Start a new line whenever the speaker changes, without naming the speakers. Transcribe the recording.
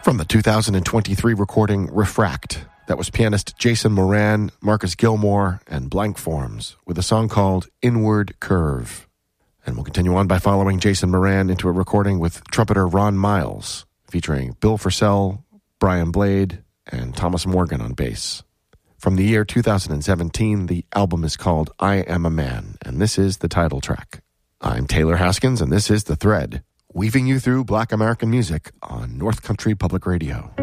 From the 2023 recording Refract, that was pianist Jason Moran, Marcus Gilmore, and Blank Forms with a song called Inward Curve. And we'll continue on by following Jason Moran into a recording with trumpeter Ron Miles, featuring Bill Frisell, Brian Blade, and Thomas Morgan on bass. From the year 2017, the album is called I Am a Man, and this is the title track. I'm Taylor Haskins, and this is The Thread, weaving you through Black American music on North Country Public Radio.